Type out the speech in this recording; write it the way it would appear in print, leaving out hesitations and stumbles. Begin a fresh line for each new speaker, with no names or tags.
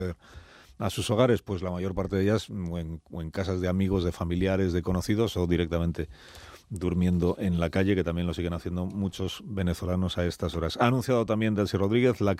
a sus hogares, pues la mayor parte de ellas o en casas de amigos, de familiares, de conocidos o directamente durmiendo en la calle, que también lo siguen haciendo muchos venezolanos a estas horas. Ha anunciado también Delcy Rodríguez la